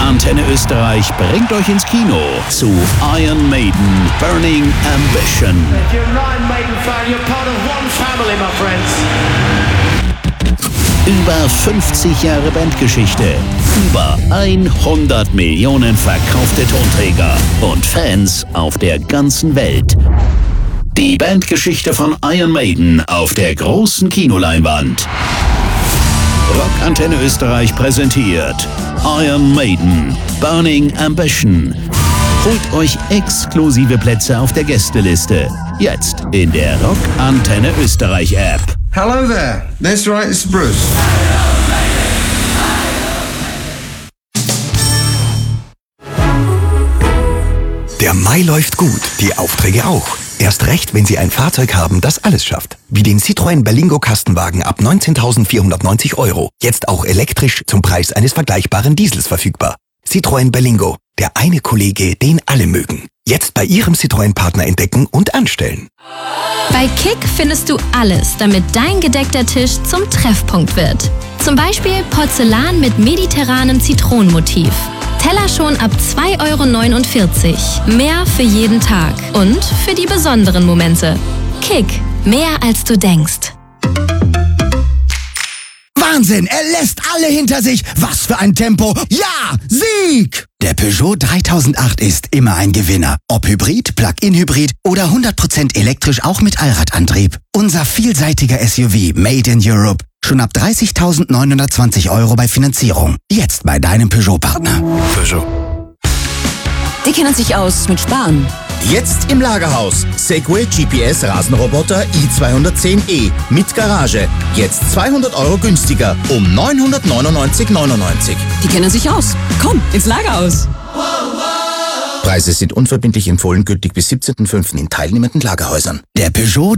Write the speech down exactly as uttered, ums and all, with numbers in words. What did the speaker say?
Antenne Österreich bringt euch ins Kino zu Iron Maiden Burning Ambition. If you're an Iron Maiden fan, you're part of one family, my friends. Über fünfzig Jahre Bandgeschichte, über hundert Millionen verkaufte Tonträger und Fans auf der ganzen Welt. Die Bandgeschichte von Iron Maiden auf der großen Kinoleinwand. Rock Antenne Österreich präsentiert Iron Maiden Burning Ambition. Holt euch exklusive Plätze auf der Gästeliste. Jetzt in der Rock Antenne Österreich App. Hello there, that's right, it's Bruce. Der Mai läuft gut, die Aufträge auch. Erst recht, wenn Sie ein Fahrzeug haben, das alles schafft. Wie den Citroën Berlingo Kastenwagen ab neunzehntausendvierhundertneunzig Euro. Jetzt auch elektrisch zum Preis eines vergleichbaren Diesels verfügbar. Citroën Berlingo, der eine Kollege, den alle mögen. Jetzt bei Ihrem Citroën-Partner entdecken und anstellen. Bei Kick findest du alles, damit dein gedeckter Tisch zum Treffpunkt wird. Zum Beispiel Porzellan mit mediterranem Zitronenmotiv. Teller schon ab zwei Euro neunundvierzig. Mehr für jeden Tag und für die besonderen Momente. Kick, mehr als du denkst. Wahnsinn, er lässt alle hinter sich. Was für ein Tempo. Ja, Sieg! Der Peugeot dreitausendacht ist immer ein Gewinner. Ob Hybrid, Plug-in-Hybrid oder hundert Prozent elektrisch auch mit Allradantrieb. Unser vielseitiger S U V Made in Europe. Schon ab dreißigtausendneunhundertzwanzig Euro bei Finanzierung. Jetzt bei deinem Peugeot-Partner. Peugeot. Die kennen sich aus mit Sparen. Jetzt im Lagerhaus. Segway G P S Rasenroboter i zweihundertzehn E mit Garage. Jetzt zweihundert Euro günstiger um neunhundertneunundneunzig Euro neunundneunzig. Die kennen sich aus. Komm, ins Lagerhaus. Preise sind unverbindlich empfohlen, gültig bis siebzehnten fünften in teilnehmenden Lagerhäusern. Der Peugeot